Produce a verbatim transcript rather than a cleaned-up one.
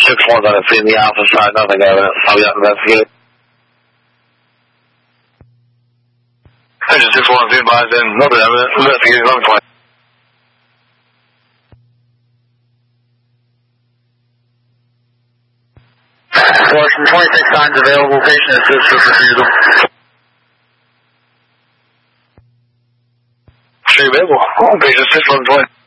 six one's on the scene, the alpha side, nothing evident. I'll be out investigating. Engine six one, being advised in, nothing evident. Investigating on point. Washington twenty-six signs available, patient assist for refusal. Sure available. Patient assist on twenty.